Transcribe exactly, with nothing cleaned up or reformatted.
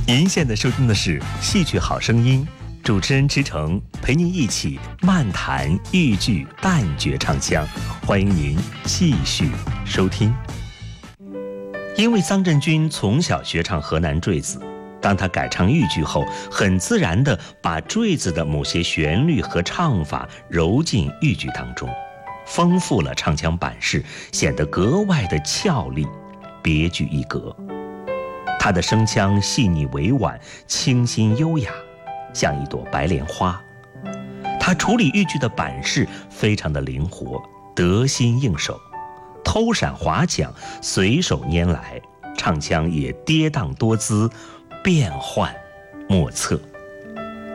您现在收听的是《戏曲好声音》，主持人池诚陪您一起漫谈豫剧旦角唱腔，欢迎您继续收听。因为臧振军从小学唱河南坠子，当他改唱豫剧后，很自然地把坠子的某些旋律和唱法揉进豫剧当中，丰富了唱腔版式，显得格外的俏丽，别具一格。他的声腔细腻委婉，清新优雅，像一朵白莲花。他处理豫剧的版式非常的灵活，得心应手，偷闪滑抢，随手拈来，唱腔也跌宕多姿，变幻莫测。